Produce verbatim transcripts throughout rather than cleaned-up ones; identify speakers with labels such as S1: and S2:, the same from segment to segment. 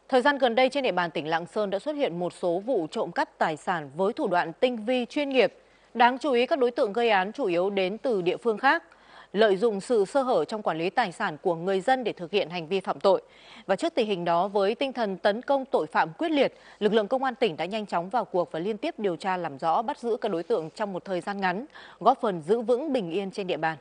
S1: Thời gian gần đây trên địa bàn tỉnh Lạng Sơn đã xuất hiện một số vụ trộm cắp tài sản với thủ đoạn tinh vi chuyên nghiệp. Đáng chú ý các đối tượng gây án chủ yếu đến từ địa phương khác, lợi dụng sự sơ hở trong quản lý tài sản của người dân để thực hiện hành vi phạm tội. Và trước tình hình đó, với tinh thần tấn công tội phạm quyết liệt, lực lượng công an tỉnh đã nhanh chóng vào cuộc và liên tiếp điều tra làm rõ, bắt giữ các đối tượng trong một thời gian ngắn, góp phần giữ vững bình yên trên địa bàn.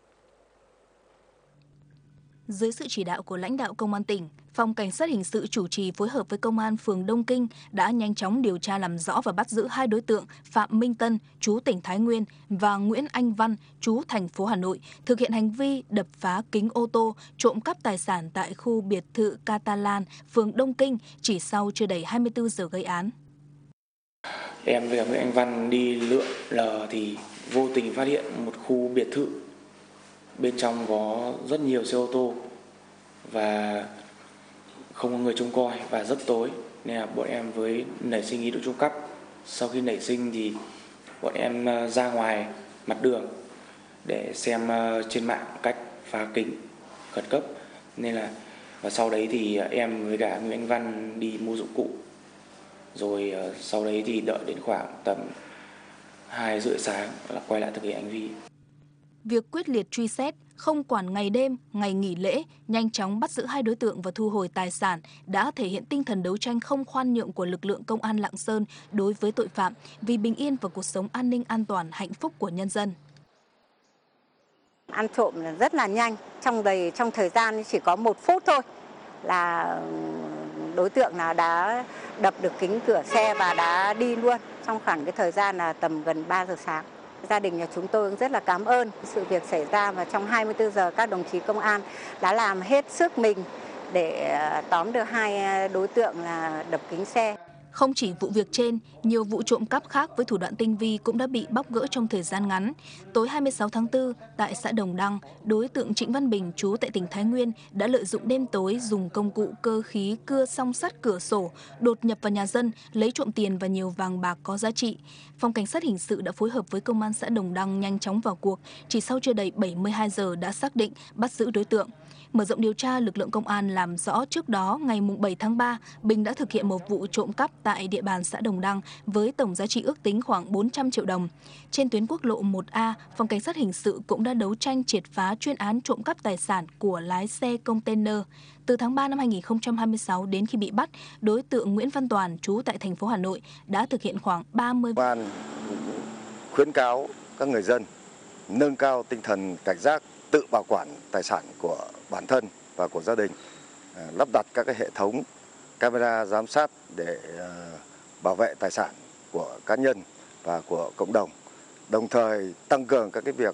S2: Dưới sự chỉ đạo của lãnh đạo công an tỉnh, Phòng Cảnh sát Hình sự chủ trì phối hợp với Công an phường Đông Kinh đã nhanh chóng điều tra làm rõ và bắt giữ hai đối tượng Phạm Minh Tân, chú tỉnh Thái Nguyên và Nguyễn Anh Văn, chú thành phố Hà Nội, thực hiện hành vi đập phá kính ô tô, trộm cắp tài sản tại khu biệt thự Catalan, phường Đông Kinh chỉ sau chưa đầy hai mươi tư giờ gây án.
S3: Em với Nguyễn Anh Văn đi lượn lờ thì vô tình phát hiện một khu biệt thự. Bên trong có rất nhiều xe ô tô và không có người trông coi và rất tối, nên là bọn em với nảy sinh ý định trộm cắp. Sau khi nảy sinh thì bọn em ra ngoài mặt đường để xem trên mạng cách phá kính khẩn cấp, nên là và sau đấy thì em với cả Nguyễn Anh Văn đi mua dụng cụ, rồi sau đấy thì đợi đến khoảng tầm hai rưỡi sáng là quay lại thực hiện hành vi.
S2: Việc quyết liệt truy xét, không quản ngày đêm, ngày nghỉ lễ, nhanh chóng bắt giữ hai đối tượng và thu hồi tài sản đã thể hiện tinh thần đấu tranh không khoan nhượng của lực lượng công an Lạng Sơn đối với tội phạm vì bình yên và cuộc sống an ninh an toàn hạnh phúc của nhân dân.
S4: Ăn trộm rất là nhanh, trong đầy trong thời gian chỉ có một phút thôi là đối tượng là đã đập được kính cửa xe và đã đi luôn trong khoảng cái thời gian là tầm gần ba giờ sáng. Gia đình nhà chúng tôi rất là cảm ơn sự việc xảy ra và trong hai mươi tư giờ các đồng chí công an đã làm hết sức mình để tóm được hai đối tượng là đập kính xe.
S2: Không chỉ vụ việc trên, nhiều vụ trộm cắp khác với thủ đoạn tinh vi cũng đã bị bóc gỡ trong thời gian ngắn. Tối hai mươi sáu tháng tư, tại xã Đồng Đăng, đối tượng Trịnh Văn Bình, trú tại tỉnh Thái Nguyên, đã lợi dụng đêm tối dùng công cụ cơ khí cưa song sắt cửa sổ, đột nhập vào nhà dân, lấy trộm tiền và nhiều vàng bạc có giá trị. Phòng Cảnh sát Hình sự đã phối hợp với Công an xã Đồng Đăng nhanh chóng vào cuộc, chỉ sau chưa đầy bảy mươi hai giờ đã xác định, bắt giữ đối tượng. Mở rộng điều tra, lực lượng công an làm rõ trước đó ngày bảy tháng ba, Bình đã thực hiện một vụ trộm cắp tại địa bàn xã Đồng Đăng với tổng giá trị ước tính khoảng bốn trăm triệu đồng. Trên tuyến quốc lộ một A, Phòng Cảnh sát Hình sự cũng đã đấu tranh triệt phá chuyên án trộm cắp tài sản của lái xe container. Từ tháng ba năm hai nghìn không trăm hai mươi sáu đến khi bị bắt, đối tượng Nguyễn Văn Toàn, trú tại thành phố Hà Nội, đã thực hiện khoảng ba mươi
S5: vụ. Khuyến cáo các người dân nâng cao tinh thần cảnh giác, tự bảo quản tài sản của bản thân và của gia đình, lắp đặt các cái hệ thống camera giám sát để bảo vệ tài sản của cá nhân và của cộng đồng, đồng thời tăng cường các cái việc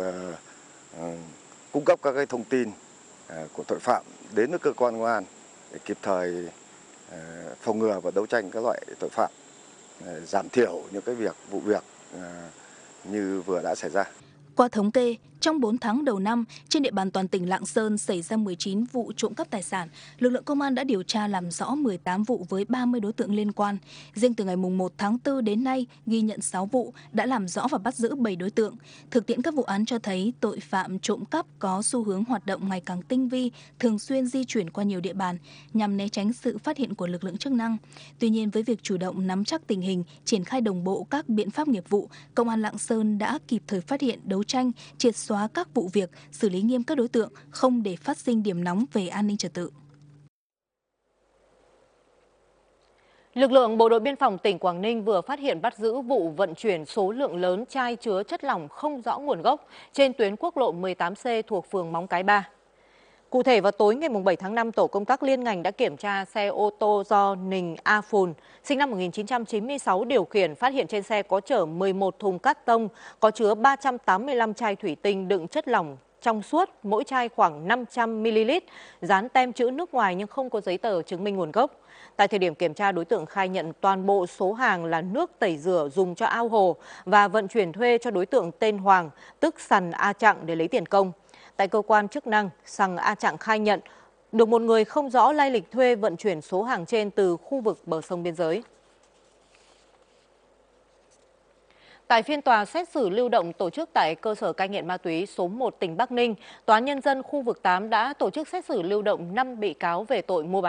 S5: cung cấp các cái thông tin của tội phạm đến với cơ quan công an để kịp thời phòng ngừa và đấu tranh các loại tội phạm, giảm thiểu những cái việc vụ việc như vừa đã xảy ra.
S2: Qua thống kê, trong bốn tháng đầu năm, trên địa bàn toàn tỉnh Lạng Sơn xảy ra mười chín vụ trộm cắp tài sản. Lực lượng công an đã điều tra làm rõ mười tám vụ với ba mươi đối tượng liên quan. Riêng từ ngày một tháng tư đến nay, ghi nhận sáu vụ, đã làm rõ và bắt giữ bảy đối tượng. Thực tiễn các vụ án cho thấy tội phạm trộm cắp có xu hướng hoạt động ngày càng tinh vi, thường xuyên di chuyển qua nhiều địa bàn, nhằm né tránh sự phát hiện của lực lượng chức năng. Tuy nhiên, với việc chủ động nắm chắc tình hình, triển khai đồng bộ các biện pháp nghiệp vụ, Công an Lạng Sơn đã kịp thời phát hiện, đấu tranh, triệt xóa các vụ việc, xử lý nghiêm các đối tượng, không để phát sinh điểm nóng về an ninh trật tự.
S1: Lực lượng Bộ đội Biên phòng tỉnh Quảng Ninh vừa phát hiện bắt giữ vụ vận chuyển số lượng lớn chai chứa chất lỏng không rõ nguồn gốc trên tuyến quốc lộ mười tám C thuộc phường Móng Cái ba. Cụ thể, vào tối ngày bảy tháng năm, tổ công tác liên ngành đã kiểm tra xe ô tô do Ninh A Phùn, sinh năm một nghìn chín trăm chín mươi sáu điều khiển, phát hiện trên xe có chở mười một thùng cát tông có chứa ba trăm tám mươi lăm chai thủy tinh đựng chất lỏng trong suốt, mỗi chai khoảng năm trăm mi li lít, dán tem chữ nước ngoài nhưng không có giấy tờ chứng minh nguồn gốc. Tại thời điểm kiểm tra, đối tượng khai nhận toàn bộ số hàng là nước tẩy rửa dùng cho ao hồ và vận chuyển thuê cho đối tượng tên Hoàng, tức Sằn A Chặng, để lấy tiền công. Tại cơ quan chức năng, Sằng A Chặng khai nhận được một người không rõ lai lịch thuê vận chuyển số hàng trên từ khu vực bờ sông biên giới. Tại phiên tòa xét xử lưu động tổ chức tại cơ sở cai nghiện ma túy số một tỉnh Bắc Ninh, Tòa án Nhân dân khu vực tám đã tổ chức xét xử lưu động năm bị cáo về tội mua bán